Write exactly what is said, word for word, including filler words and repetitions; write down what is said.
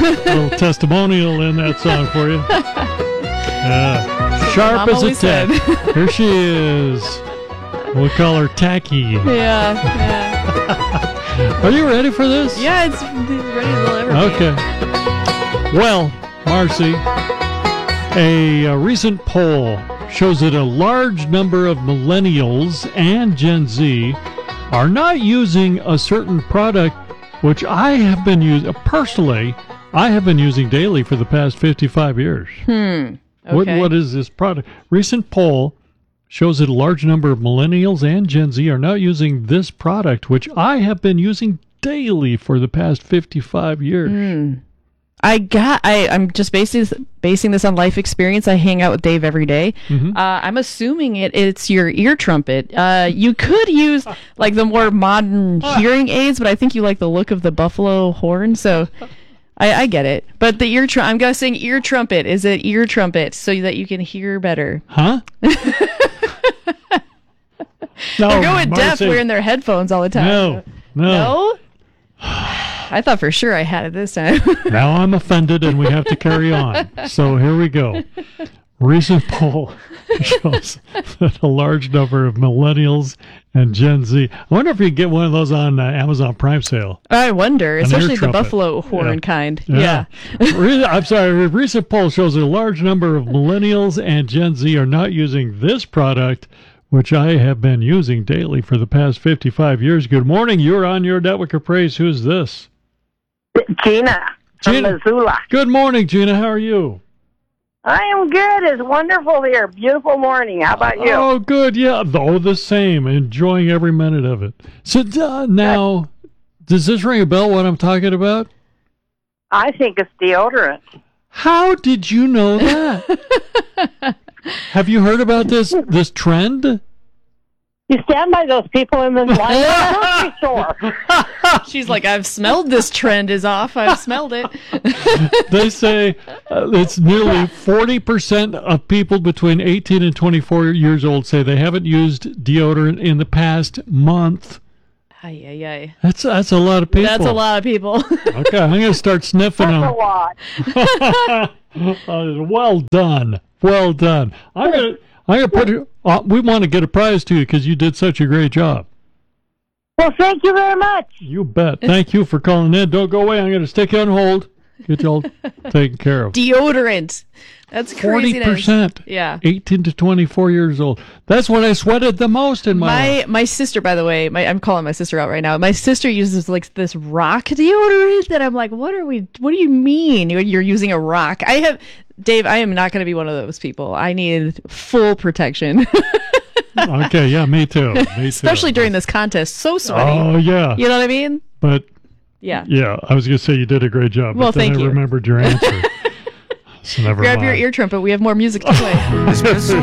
little testimonial in that song for you. Uh, sharp Mom as a always tack. said. Here she is. We'll call her Tacky. Yeah, yeah. Are you ready for this? Yeah, it's, it's ready as it'll ever be. Okay. Well, Marcy, a, a recent poll shows that a large number of millennials and Gen Z are not using a certain product which I have been using, personally, I have been using daily for the past fifty-five years. Hmm. Okay. What, what is this product? Recent poll shows that a large number of millennials and Gen Z are now using this product, which I have been using daily for the past fifty-five years. Hmm. I got. I. I'm just basing basing this on life experience. I hang out with Dave every day. Mm-hmm. Uh, I'm assuming it. It's your ear trumpet. Uh, you could use like the more modern hearing aids, but I think you like the look of the buffalo horn. So, I, I get it. But the ear. Tr- I'm guessing ear trumpet. Is it ear trumpet so that you can hear better? Huh? No, They're going deaf Marcy. wearing their headphones all the time. No, no. No? I thought for sure I had it this time. Now I'm offended and we have to carry on. So here we go. Recent poll shows that a large number of millennials and Gen Z. I wonder if you can get one of those on uh, Amazon Prime sale. I wonder, An especially ear the trumpet. buffalo horn Yeah. kind. Yeah. Yeah. Re- I'm sorry. A recent poll shows that a large number of millennials and Gen Z are not using this product, which I have been using daily for the past fifty-five years. Good morning. You're on your network of praise. Who's this? Gina from Gina. Missoula. Good morning, Gina. How are you? I am good. It's wonderful here. Beautiful morning. How about you? Oh, good. Yeah. Oh, the same. Enjoying every minute of it. So uh, now, does this ring a bell, what I'm talking about? I think it's deodorant. How did you know that? Have you heard about this this trend? You stand by those people in the line at the grocery store. She's like, I've smelled this trend is off. I've smelled it. They say uh, it's nearly forty percent of people between eighteen and twenty-four years old say they haven't used deodorant in the past month. Ay, ay, ay. That's that's a lot of people. That's a lot of people. Okay, I'm going to start sniffing That's them. a lot. Uh, well done. Well done. I'm going to I'm going to put it, uh, we want to get a prize to you because you did such a great job. Well, thank you very much. You bet. Thank you for calling in. Don't go away. I'm going to stick you on hold. Get you all taken care of. Deodorant. That's crazy. forty percent. Yeah. eighteen to twenty-four years old. That's when I sweated the most in my, My life. my sister, by the way, my I'm calling my sister out right now. My sister uses like this rock deodorant that I'm like, what are we? What do you mean you're, you're using a rock? I have, Dave. I am not going to be one of those people. I need full protection, Okay, yeah, me too. Me too. especially during this contest. So sweaty. Oh, yeah. You know what I mean? But, Yeah. yeah, I was going to say you did a great job. Well, but then thank I you. remembered your answer. So never Grab your mind. ear trumpet. We have more music to play.